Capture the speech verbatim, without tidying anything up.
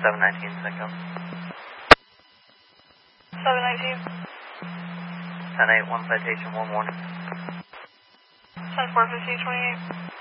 seven nineteen, Sicko. seven nineteen. ten eight, one citation, one warning. ten four, fifteen twenty-eight.